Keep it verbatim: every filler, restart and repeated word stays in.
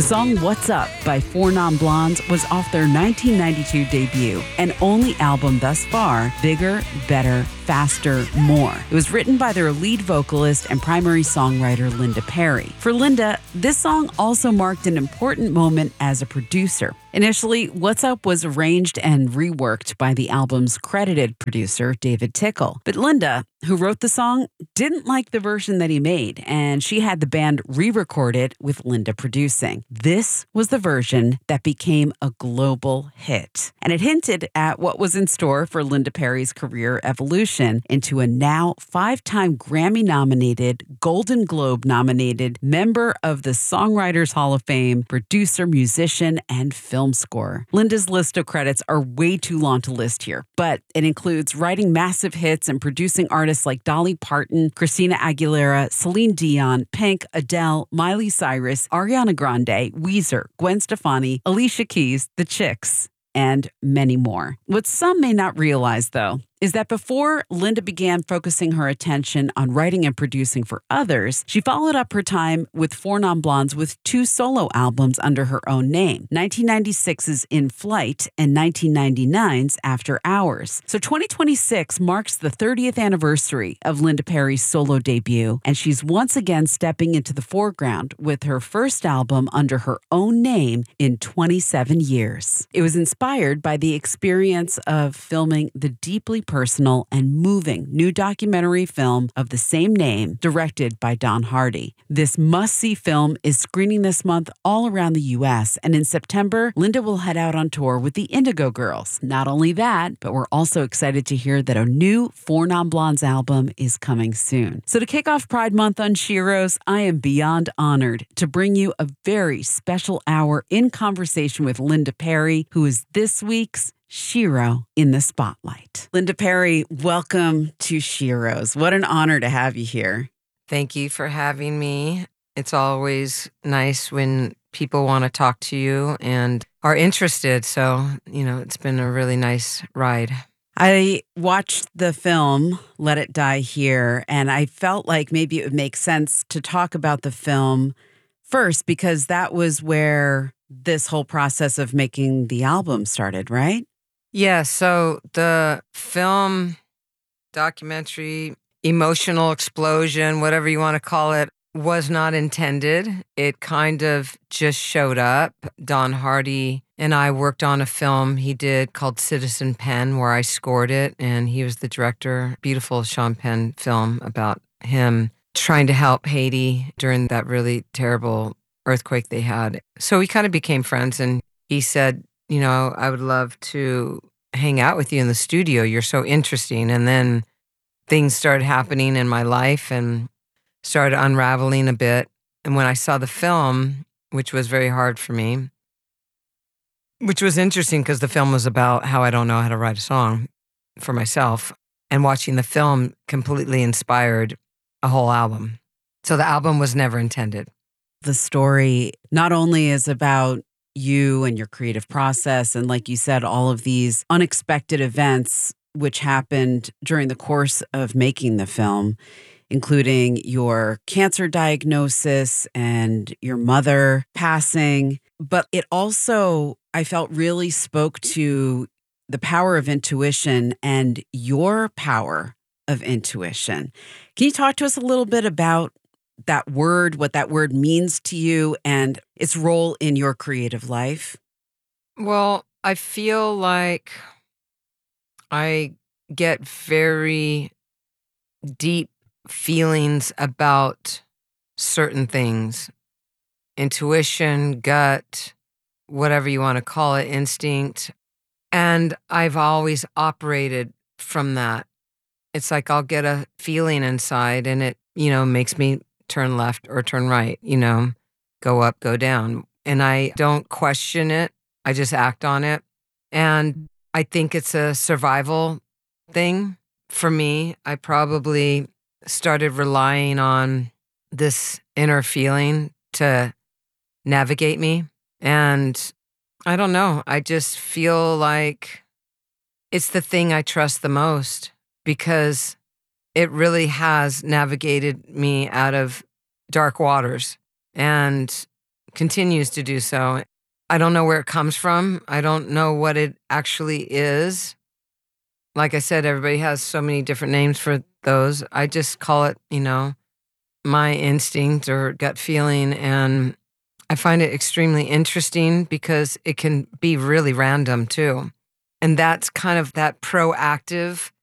The song What's Up by Four Non Blondes was off their nineteen ninety-two debut and only album thus far, Bigger, Better, Faster, More. It was written by their lead vocalist and primary songwriter, Linda Perry. For Linda, this song also marked an important moment as a producer. Initially, What's Up was arranged and reworked by the album's credited producer, David Tickle. But Linda, who wrote the song, didn't like the version that he made, and she had the band re-record it with Linda producing. This was the version that became a global hit, and it hinted at what was in store for Linda Perry's career evolution into a now five-time Grammy-nominated, Golden Globe-nominated member of the Songwriters Hall of Fame, producer, musician, and film score. Linda's list of credits are way too long to list here, but it includes writing massive hits and producing artists like Dolly Parton, Christina Aguilera, Celine Dion, Pink, Adele, Miley Cyrus, Ariana Grande, Weezer, Gwen Stefani, Alicia Keys, The Chicks, and many more. What some may not realize, though, is that before Linda began focusing her attention on writing and producing for others, she followed up her time with Four Non Blondes with two solo albums under her own name, nineteen ninety-six's In Flight and nineteen ninety-nine's After Hours. So twenty twenty-six marks the thirtieth anniversary of Linda Perry's solo debut, and she's once again stepping into the foreground with her first album under her own name in twenty-seven years. It was inspired by the experience of filming the deeply personal and moving new documentary film of the same name, directed by Don Hardy. This must-see film is screening this month all around the U S, and in September, Linda will head out on tour with the Indigo Girls. Not only that, but we're also excited to hear that a new Four Non Blondes album is coming soon. So to kick off Pride Month on Sheroes, I am beyond honored to bring you a very special hour in conversation with Linda Perry, who is this week's Shero in the Spotlight. Linda Perry, welcome to Sheroes. What an honor to have you here. Thank you for having me. It's always nice when people want to talk to you and are interested. So, you know, it's been a really nice ride. I watched the film, Let It Die Here, and I felt like maybe it would make sense to talk about the film first because that was where this whole process of making the album started, right? Yeah, so the film, documentary, emotional explosion, whatever you want to call it, was not intended. It kind of just showed up. Don Hardy and I worked on a film he did called Citizen Penn, where I scored it, and he was the director. Beautiful Sean Penn film about him trying to help Haiti during that really terrible earthquake they had. So we kind of became friends, and he said, you know, I would love to hang out with you in the studio. You're so interesting. And then things started happening in my life and started unraveling a bit. And when I saw the film, which was very hard for me, which was interesting because the film was about how I don't know how to write a song for myself. And watching the film completely inspired a whole album. So the album was never intended. The story not only is about you and your creative process, and like you said, all of these unexpected events which happened during the course of making the film, including your cancer diagnosis and your mother passing. But it also, I felt, really spoke to the power of intuition and your power of intuition. Can you talk to us a little bit about that word, what that word means to you, and its role in your creative life? Well, I feel like I get very deep feelings about certain things. Intuition, gut, whatever you want to call it, instinct. And I've always operated from that. It's like I'll get a feeling inside and it, you know, makes me turn left or turn right, you know, go up, go down. And I don't question it. I just act on it. And I think it's a survival thing for me. I probably started relying on this inner feeling to navigate me. And I don't know. I just feel like it's the thing I trust the most because it really has navigated me out of dark waters and continues to do so. I don't know where it comes from. I don't know what it actually is. Like I said, everybody has so many different names for those. I just call it, you know, my instinct or gut feeling. And I find it extremely interesting because it can be really random too. And that's kind of that proactive